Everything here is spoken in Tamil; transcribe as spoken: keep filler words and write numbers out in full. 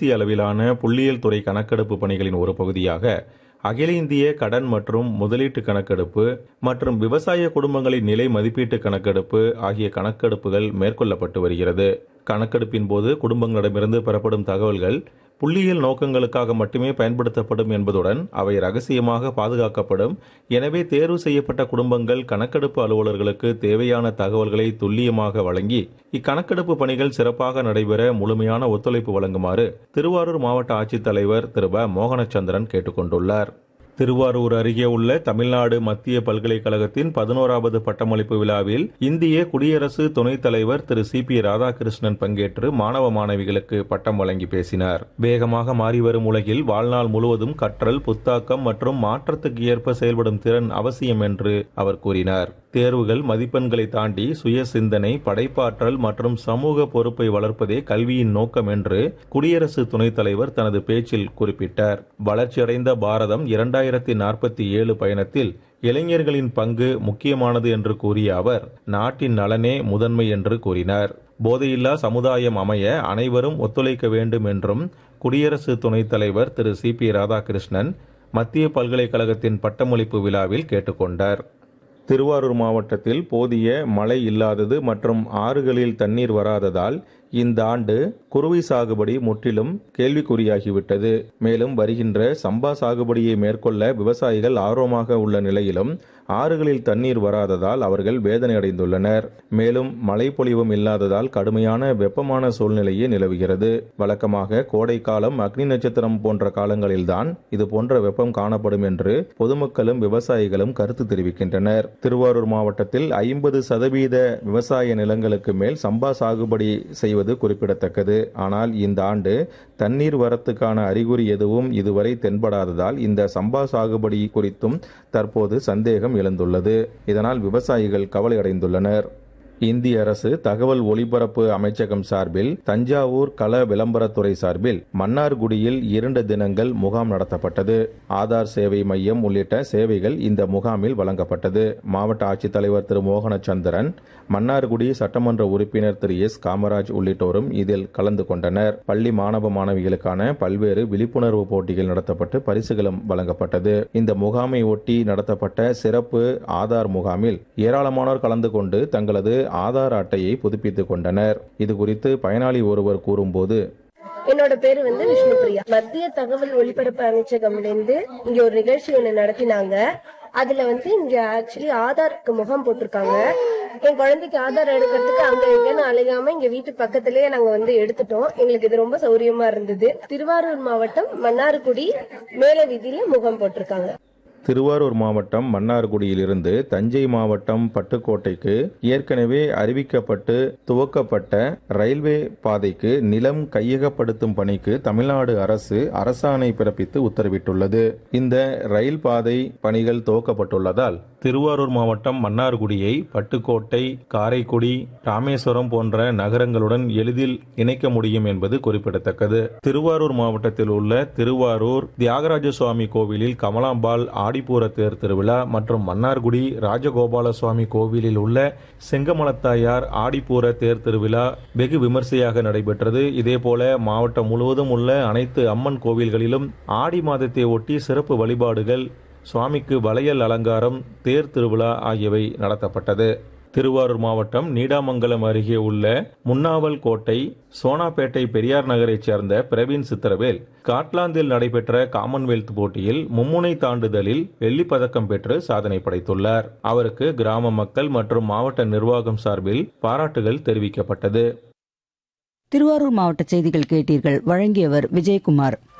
தேசிய அளவிலான புள்ளியியல் துறை கணக்கெடுப்பு பணிகளின் ஒரு பகுதியாக அகில இந்திய கடன் மற்றும் முதலீட்டு கணக்கெடுப்பு மற்றும் விவசாய குடும்பங்களின் நிலை மதிப்பீட்டு கணக்கெடுப்பு ஆகிய கணக்கெடுப்புகள் மேற்கொள்ளப்பட்டு வருகிறது. கணக்கெடுப்பின் போது குடும்பங்களிடமிருந்து பெறப்படும் தகவல்கள் புள்ளியியல் நோக்கங்களுக்காக மட்டுமே பயன்படுத்தப்படும் என்பதுடன் அவை ரகசியமாக பாதுகாக்கப்படும். எனவே தேர்வு செய்யப்பட்ட குடும்பங்கள் கணக்கெடுப்பு அலுவலர்களுக்கு தேவையான தகவல்களை துல்லியமாக வழங்கி இக்கணக்கெடுப்பு பணிகள் சிறப்பாக நடைபெற முழுமையான ஒத்துழைப்பு வழங்குமாறு திருவாரூர் மாவட்ட ஆட்சித்தலைவர் திரு ப மோகனச்சந்திரன் கேட்டுக் கொண்டுள்ளார். திருவாரூர் அருகே உள்ள தமிழ்நாடு மத்திய பல்கலைக்கழகத்தின் பதினோராவது பட்டமளிப்பு விழாவில் இந்திய குடியரசு துணைத் தலைவர் திரு சி பி ராதாகிருஷ்ணன் பங்கேற்று மாணவ மாணவிகளுக்கு பட்டம் வழங்கி பேசினார். வேகமாக மாறிவரும் உலகில் வாழ்நாள் முழுவதும் கற்றல், புத்தாக்கம் மற்றும் மாற்றத்துக்கு ஏற்ப செயல்படும் திறன் அவசியம் என்று அவர் கூறினார். தேர்வுகள் மதிப்பெண்களை தாண்டி சுய சிந்தனை, படைப்பாற்றல் மற்றும் சமூக பொறுப்பை வளர்ப்பதே கல்வியின் நோக்கம் என்று குடியரசு துணைத் தலைவர் தனது பேச்சில் குறிப்பிட்டார். வளர்ச்சியடைந்த பாரதம் இரண்டாயிரத்தி நாற்பத்தி ஏழு பயணத்தில் இளைஞர்களின் பங்கு முக்கியமானது என்று கூறிய அவர் நாட்டின் நலனே முதன்மை என்று கூறினார். போதையில்லா சமுதாயம் அமைய அனைவரும் ஒத்துழைக்க வேண்டும் என்றும் குடியரசு துணைத் தலைவர் திரு சி பி ராதாகிருஷ்ணன் மத்திய பல்கலைக்கழகத்தின் பட்டமளிப்பு விழாவில் கேட்டுக்கொண்டார். திருவாரூர் மாவட்டத்தில் போதிய மழை இல்லாதது மற்றும் ஆறுகளில் தண்ணீர் வராததால் இந்த ஆண்டு குறுவை சாகுபடி முற்றிலும் கேள்விக்குறியாகிவிட்டது. மேலும் வருகின்ற சம்பா சாகுபடியை மேற்கொள்ள விவசாயிகள் ஆர்வமாக உள்ள நிலையிலும் ஆறுகளில் தண்ணீர் வராததால் அவர்கள் வேதனை அடைந்துள்ளனர். மேலும் மழை பொழிவும் இல்லாததால் கடுமையான வெப்பமான சூழ்நிலையே நிலவுகிறது. வழக்கமாக கோடை காலம், அக்னி நட்சத்திரம் போன்ற காலங்களில்தான் இது போன்ற வெப்பம் காணப்படும் என்று பொதுமக்களும் விவசாயிகளும் கருத்து தெரிவிக்கின்றனர். திருவாரூர் மாவட்டத்தில் ஐம்பது சதவீத விவசாய நிலங்களுக்கு மேல் சம்பா சாகுபடி செய்வது குறிப்பிடத்தக்கது. ஆனால் இந்த ஆண்டு தண்ணீர் வரத்துக்கான அறிகுறி எதுவும் இதுவரை தென்படாததால் இந்த சம்பா சாகுபடி குறித்தும் தற்போது சந்தேகம் எழுந்துள்ளது. இதனால் விவசாயிகள் கவலை அடைந்துள்ளனர். இந்திய அரசு தகவல் ஒலிபரப்பு அமைச்சகம் சார்பில் தஞ்சாவூர் கள விளம்பரத்துறை சார்பில் மன்னார்குடியில் இரண்டு தினங்கள் முகாம் நடத்தப்பட்டது. ஆதார் சேவை மையம் உள்ளிட்ட சேவைகள் இந்த முகாமில் வழங்கப்பட்டது. மாவட்ட ஆட்சித்தலைவர் திரு மோகனச்சந்திரன், மன்னார்குடி சட்டமன்ற உறுப்பினர் திரு எஸ் காமராஜ் உள்ளிட்டோரும் இதில் கலந்து கொண்டனர். பள்ளி மாணவ மாணவிகளுக்கான பல்வேறு விழிப்புணர்வு போட்டிகள் நடத்தப்பட்டு பரிசுகளும் வழங்கப்பட்டது. இந்த முகாமை ஒட்டி நடத்தப்பட்ட சிறப்பு ஆதார் முகாமில் ஏராளமானோர் கலந்து கொண்டு தங்களது ஆதார் அட்டையை புதுப்பித்துக் கொண்டனர். இது குறித்து பயனாளி ஒருவர் கூறும்போது, என்னோட பேரு வந்து விஷ்ணுபிரியா. மத்திய தகவல் ஒலிபரப்பு அமைச்சகம்லேருந்து இங்க ஒரு நிகழ்ச்சி ஒண்ணு நடத்தினாங்க. அதுல வந்து இங்க ஆக்சுவலி ஆதாருக்கு முகாம் போட்டிருக்காங்க. என் குழந்தைக்கு ஆதார் எடுக்கிறதுக்கு அங்க எங்கன்னு அலையாம இங்க வீட்டு பக்கத்திலேயே நாங்க வந்து எடுத்துட்டோம். எங்களுக்கு இது ரொம்ப சௌரியமா இருந்தது. திருவாரூர் மாவட்டம் மன்னார்குடி மேல வீதியில முகாம் போட்டிருக்காங்க. திருவாரூர் மாவட்டம் மன்னார்குடியிலிருந்து தஞ்சை மாவட்டம் பட்டுக்கோட்டைக்கு ஏற்கனவே அறிவிக்கப்பட்டு துவக்கப்பட்ட ரயில்வே பாதைக்கு நிலம் கையகப்படுத்தும் பணிக்கு தமிழ்நாடு அரசு அரசாணை பிறப்பித்து உத்தரவிட்டுள்ளது. இந்த ரயில் பாதை பணிகள் துவக்கப்பட்டுள்ளதால் திருவாரூர் மாவட்டம் மன்னார்குடியை பட்டுக்கோட்டை, காரைக்குடி, ராமேஸ்வரம் போன்ற நகரங்களுடன் எளிதில் இணைக்க முடியும் என்பது குறிப்பிடத்தக்கது. திருவாரூர் மாவட்டத்தில் உள்ள திருவாரூர் தியாகராஜ சுவாமி கோவிலில் கமலாம்பாள் ஆடிப்பூர தேர் திருவிழா மற்றும் மன்னார்குடி ராஜகோபால சுவாமி கோவிலில் உள்ள செங்கமலத்தாயார் ஆடிப்பூர தேர் திருவிழா வெகு விமர்சையாக நடைபெற்றது. இதேபோல மாவட்டம் முழுவதும் உள்ள அனைத்து அம்மன் கோவில்களிலும் ஆடி மாதத்தை ஒட்டி சிறப்பு வழிபாடுகள், சுவாமிக்கு வளையல் அலங்காரம், தேர் திருவிழா ஆகியவை நடத்தப்பட்டது. திருவாரூர் மாவட்டம் நீடாமங்கலம் அருகே உள்ள முன்னாவல் கோட்டை சோனாப்பேட்டை பெரியார் நகரைச் சேர்ந்த பிரவீன் சித்திரவேல் ஸ்காட்லாந்தில் நடைபெற்ற காமன்வெல்த் போட்டியில் மும்முனை தாண்டுதலில் வெள்ளிப் பதக்கம் பெற்று சாதனை படைத்துள்ளார். அவருக்கு கிராம மக்கள் மற்றும் மாவட்ட நிர்வாகம் சார்பில் பாராட்டுகள் தெரிவிக்கப்பட்டது. திருவாரூர் மாவட்ட செய்திகள் கேட்டீர்கள். வழங்கியவர் விஜயகுமார்.